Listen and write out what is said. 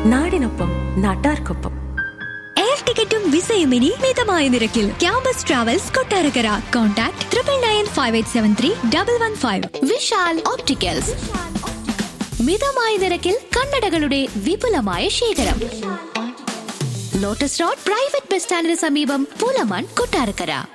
നാടിനൊപ്പം നാട്ടാർക്കൊപ്പം. എയർ ടിക്കറ്റും വിസയും ഇനി മിതമായ നിരക്കിൽ. Campus travels Kottarakkara. Contact 9995873115. Vishal opticals. മിതമായ നിരക്കിൽ കണ്ണടകളുടെ വിപുലമായ ശേഖരം. ലോട്ടസ് റോഡ് പ്രൈവറ്റ് ബസ് സ്റ്റാൻഡിന് സമീപം, പുലമൺ, കൊട്ടാരക്കര.